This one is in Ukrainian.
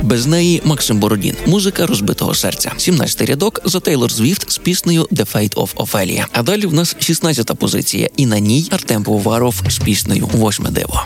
Без неї Максим Бородін. Музика розбитого серця. 17-й рядок за Тейлор Свіфт з піснею «The Fate of Ophelia». А далі в нас 16-та позиція, і на ній Артем Пивоваров з піснею «Восьме диво».